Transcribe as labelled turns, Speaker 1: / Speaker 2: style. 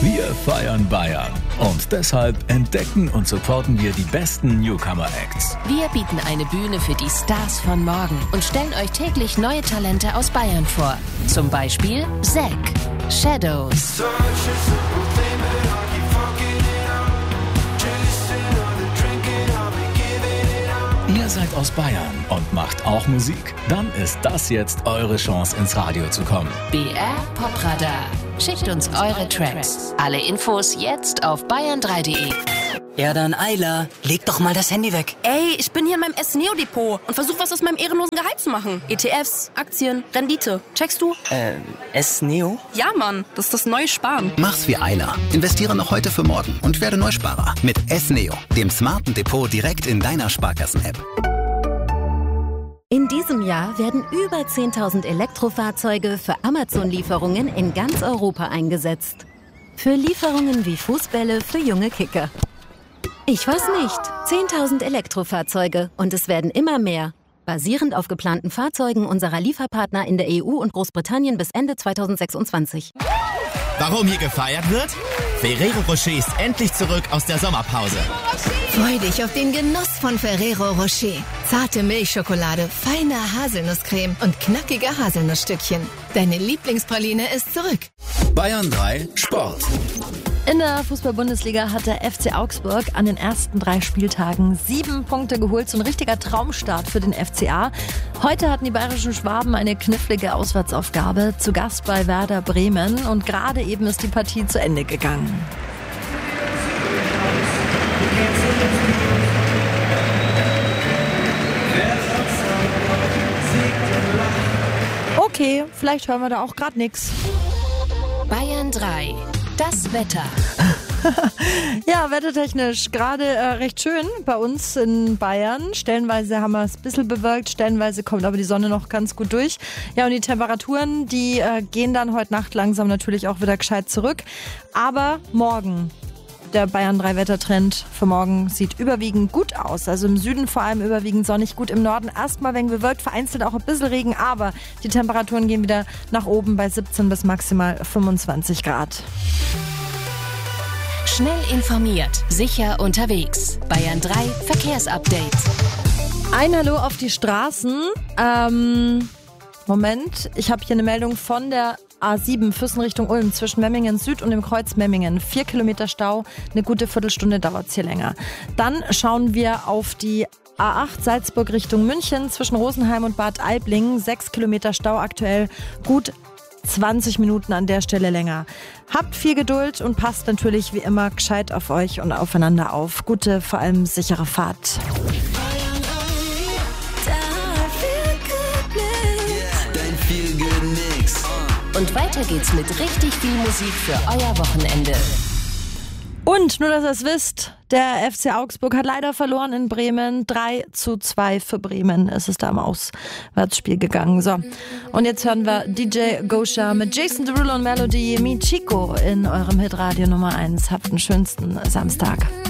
Speaker 1: Wir feiern Bayern und deshalb entdecken und supporten wir die besten Newcomer-Acts.
Speaker 2: Wir bieten eine Bühne für die Stars von morgen und stellen euch täglich neue Talente aus Bayern vor. Zum Beispiel Zack, Shadows.
Speaker 1: Ihr seid aus Bayern und macht auch Musik? Dann ist das jetzt eure Chance, ins Radio zu kommen.
Speaker 2: BR Popradar. Schickt uns eure Tracks. Alle Infos jetzt auf bayern3.de.
Speaker 3: Ja dann, Ayla, leg doch mal das Handy weg.
Speaker 4: Ey, ich bin hier in meinem S-Neo-Depot und versuche was aus meinem ehrenlosen Gehalt zu machen. ETFs, Aktien, Rendite. Checkst du?
Speaker 3: S-Neo?
Speaker 4: Ja, Mann, das ist das neue Sparen.
Speaker 5: Mach's wie Ayla. Investiere noch heute für morgen und werde Neusparer. Mit S-Neo, dem smarten Depot direkt in deiner Sparkassen-App.
Speaker 6: In diesem Jahr werden über 10.000 Elektrofahrzeuge für Amazon-Lieferungen in ganz Europa eingesetzt. Für Lieferungen wie Fußbälle für junge Kicker. Ich weiß nicht. 10.000 Elektrofahrzeuge und es werden immer mehr. Basierend auf geplanten Fahrzeugen unserer Lieferpartner in der EU und Großbritannien bis Ende 2026.
Speaker 7: Warum hier gefeiert wird? Ferrero Rocher ist endlich zurück aus der Sommerpause.
Speaker 8: Freu dich auf den Genuss von Ferrero Rocher. Zarte Milchschokolade, feine Haselnusscreme und knackige Haselnussstückchen. Deine Lieblingspraline ist zurück.
Speaker 5: Bayern 3 Sport.
Speaker 9: In der Fußball-Bundesliga hat der FC Augsburg an den ersten 3 Spieltagen 7 Punkte geholt. So ein richtiger Traumstart für den FCA. Heute hatten die bayerischen Schwaben eine knifflige Auswärtsaufgabe zu Gast bei Werder Bremen. Und gerade eben ist die Partie zu Ende gegangen. Okay, vielleicht hören wir da auch gerade nichts.
Speaker 2: Bayern 3. Das Wetter.
Speaker 9: Ja, wettertechnisch gerade recht schön bei uns in Bayern. Stellenweise haben wir es ein bisschen bewölkt, stellenweise kommt aber die Sonne noch ganz gut durch. Ja, und die Temperaturen, die gehen dann heute Nacht langsam natürlich auch wieder gescheit zurück. Aber morgen, der Bayern 3 Wettertrend für morgen sieht überwiegend gut aus. Also im Süden vor allem überwiegend sonnig, gut im Norden erstmal wenn bewölkt, vereinzelt auch ein bisschen Regen, aber die Temperaturen gehen wieder nach oben bei 17 bis maximal 25 Grad.
Speaker 2: Schnell informiert, sicher unterwegs. Bayern 3 Verkehrsupdate.
Speaker 9: Ein Hallo auf die Straßen. Moment, ich habe hier eine Meldung von der A7 Füssen Richtung Ulm zwischen Memmingen Süd und dem Kreuz Memmingen. 4 Kilometer Stau, eine gute Viertelstunde dauert es hier länger. Dann schauen wir auf die A8 Salzburg Richtung München zwischen Rosenheim und Bad Aibling. 6 Kilometer Stau aktuell, gut 20 Minuten an der Stelle länger. Habt viel Geduld und passt natürlich wie immer gescheit auf euch und aufeinander auf. Gute, vor allem sichere Fahrt.
Speaker 2: Und weiter geht's mit richtig viel Musik für euer Wochenende.
Speaker 9: Und nur, dass ihr es wisst, der FC Augsburg hat leider verloren in Bremen. 3:2 für Bremen ist es da im Auswärtsspiel gegangen. So, und jetzt hören wir DJ Gosha mit Jason Derulo und Melody Mi Chico in eurem Hitradio Nummer 1. Habt den schönsten Samstag.